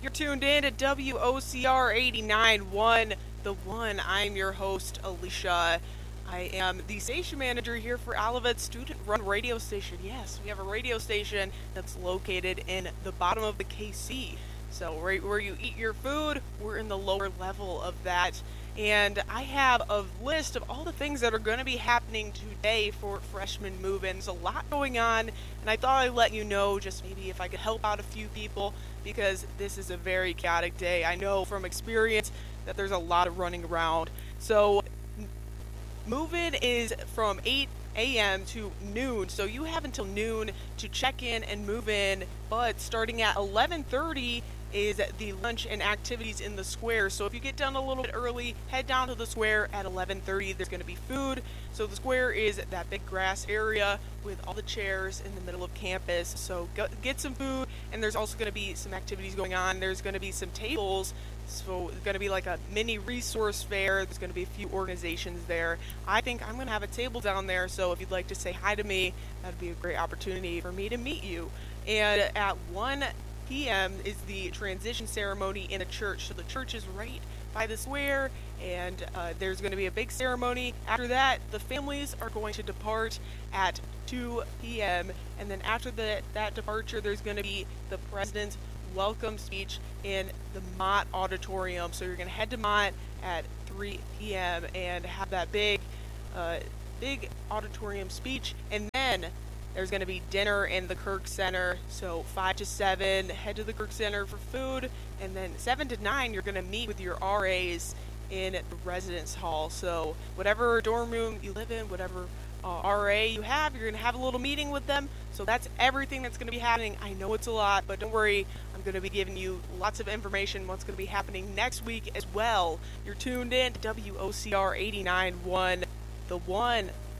You're tuned in to WOCR 89.1, the one. I'm your host, Alicia. I am the station manager here for Olivet's student-run radio station. Yes, we have a radio station that's located in the bottom of the KC. So right where you eat your food, we're in the lower level of that. And I have a list of all the things that are going to be happening today for freshman move-ins. A lot going on, and I thought I'd let you know just maybe if I could help out a few people because this is a very chaotic day. I know from experience that there's a lot of running around. So move-in is from 8 a.m. to noon, so you have until noon to check in and move in, but starting at 11:30 is the lunch and activities in the square. So if you get done a little bit early, head down to the square at 11:30. There's going to be food. So the square is that big grass area with all the chairs in the middle of campus. So get some food, and there's also going to be some activities going on. There's going to be some tables. So it's going to be like a mini resource fair. There's going to be a few organizations there. I think I'm going to have a table down there, so if you'd like to say hi to me, that'd be a great opportunity for me to meet you. And at 1 p.m. is the transition ceremony in the church. So the church is right by the square, and there's going to be a big ceremony. After that, the families are going to depart at 2 p.m. And then after that departure, there's going to be the president's welcome speech in the Mott Auditorium. So you're going to head to Mott at 3 p.m. and have that big auditorium speech, and then there's going to be dinner in the Kirk Center. So 5 to 7, head to the Kirk Center for food, and then 7 to 9, you're going to meet with your RAs in the residence hall. So whatever dorm room you live in, whatever RA you have, you're going to have a little meeting with them. So that's everything that's going to be happening. I know it's a lot, but don't worry. I'm going to be giving you lots of information what's going to be happening next week as well. You're tuned in to WOCR 89.1, the one.